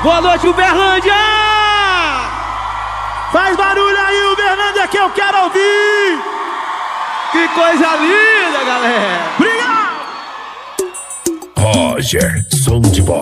Boa noite, Uberlândia! Faz barulho aí, Uberlândia, que eu quero ouvir! Que coisa linda, galera! Obrigado! Roger, som de voz.